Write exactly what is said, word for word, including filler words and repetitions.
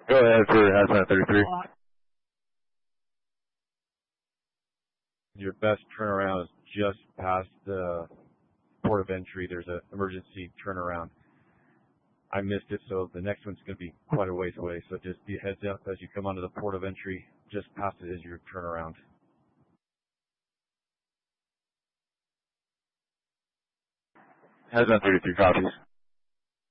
Go ahead for Hazmat thirty-three. Your best turnaround is just past the port of entry. There's an emergency turnaround. I missed it, so the next one's going to be quite a ways away. So just be a heads up as you come onto the port of entry. Just past it is your turnaround. Hazmat thirty-three copies.